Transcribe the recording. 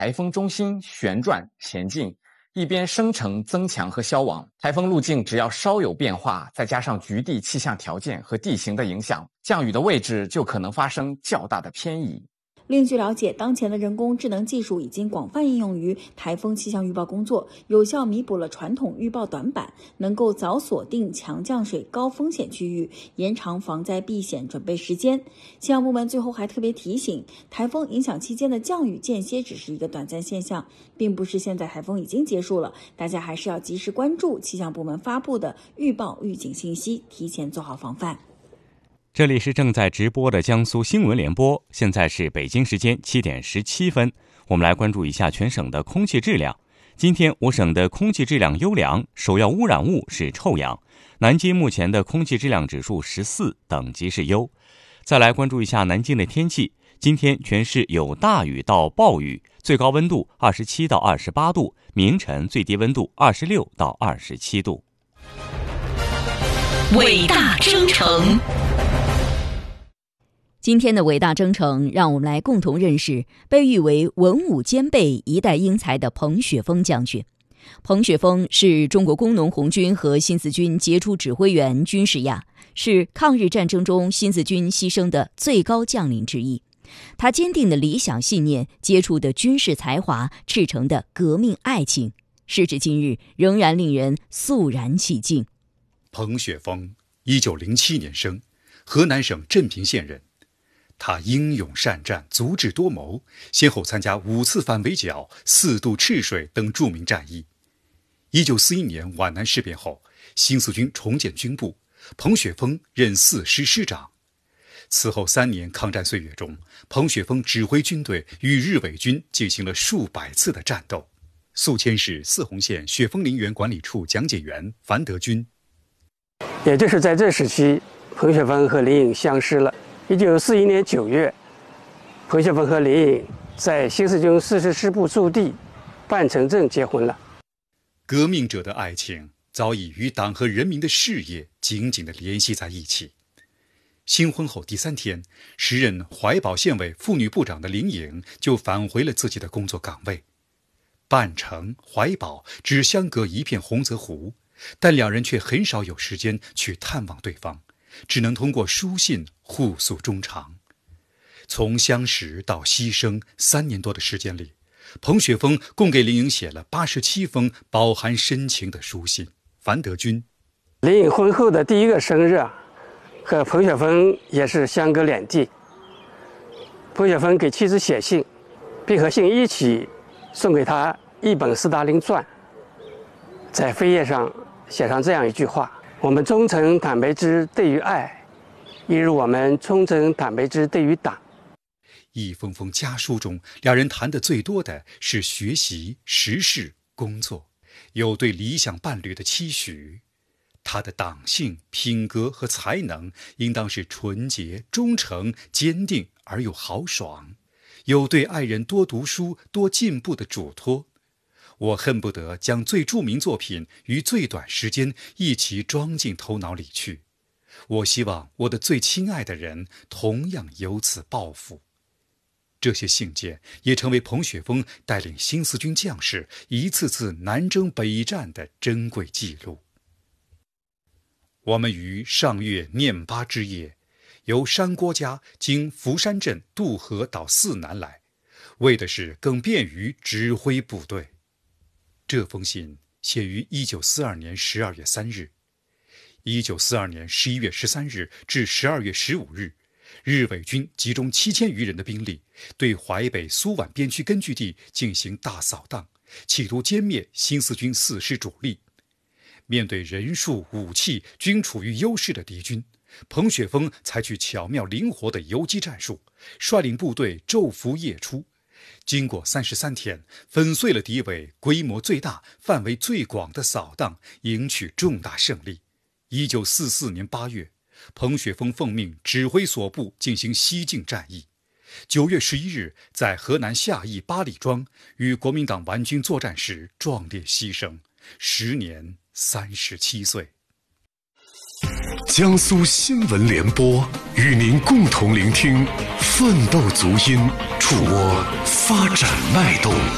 台风中心旋转前进，一边生成、增强和消亡。台风路径只要稍有变化，再加上局地气象条件和地形的影响，降雨的位置就可能发生较大的偏移。 另据了解，当前的人工智能技术已经广泛应用于台风气象预报工作，有效弥补了传统预报短板，能够早锁定强降水高风险区域，延长防灾避险准备时间。气象部门最后还特别提醒，台风影响期间的降雨间歇只是一个短暂现象，并不是现在台风已经结束了，大家还是要及时关注气象部门发布的预报预警信息，提前做好防范。 这里是正在直播的江苏新闻联播，现在是北京时间7点17分，我们来关注一下全省的空气质量。今天我省的空气质量优良，首要污染物是臭氧。南京目前的空气质量指数14，等级是优。再来关注一下南京的天气，今天全市有大雨到暴雨，最高温度27到28度，明晨最低温度26到27度。 伟大征程。 今天的伟大征程，让我们来共同认识被誉为文武兼备、一代英才的彭雪枫将军。彭雪枫是中国工农红军和新四军杰出指挥员、军事家，是抗日战争中新四军牺牲的最高将领之一。他坚定的理想信念、杰出的军事才华、赤诚的革命爱情，时至今日仍然令人肃然起敬。 彭雪枫1907年生，河南省镇平县人。他英勇善战，足智多谋，先后参加5次反围剿、4渡赤水等著名战役。1941年皖南事变后，新四军重建军部，彭雪枫任4师师长。此后3年抗战岁月中，彭雪枫指挥军队与日伪军进行了数百次的战斗。宿迁市泗洪县雪枫林园管理处讲解员樊德军。 也就是在这时期，彭雪枫和林颖相识了。1941年9月，彭雪枫和林颖在新四军40师部驻地半城镇结婚了。 革命者的爱情早已与党和人民的事业紧紧地联系在一起。新婚后第3天，时任怀宝县委妇女部长的林颖就返回了自己的工作岗位。半城、怀宝只相隔一片洪泽湖，但两人却很少有时间去探望对方，只能通过书信互诉衷肠。从相识到牺牲3年多的时间里，彭雪枫共给林颖写了87封饱含深情的书信。樊德军。 林颖婚后的第一个生日和彭雪枫也是相隔2地。彭雪枫给妻子写信，并和信一起送给他一本斯大林传，在扉页上写上这样一句话：我们忠诚坦白之对于爱，一如我们忠诚坦白之对于党。 一封封家书中，两人谈的最多的是学习、时事、工作，有对理想伴侣的期许。他的党性、品格和才能应当是纯洁、忠诚、坚定而又豪爽，有对爱人多读书、多进步的嘱托。我恨不得将最著名作品于最短时间一起装进头脑里去。我希望我的最亲爱的人同样有此抱负。这些信件也成为彭雪枫带领新四军将士一次次南征北战的珍贵记录。我们于上月念8之夜，由山郭家经福山镇渡河到泗南来，为的是更便于指挥部队。这封信写于1942年12月3日。1942年11月13日至12月15日，日伪军集中7000余人的兵力，对淮北苏皖边区根据地进行大扫荡，企图歼灭新四军4师主力。面对人数、武器均处于优势的敌军，彭雪枫采取巧妙灵活的游击战术，率领部队昼伏夜出，经过33天，粉碎了敌伪规模最大、范围最广的扫荡，赢取重大胜利。1944年8月，彭雪枫奉命指挥所部进行西进战役。9月11日，在河南夏邑八里庄与国民党顽军作战时壮烈牺牲，时年37岁。 江苏新闻联播与您共同聆听奋斗足音，触摸发展脉动。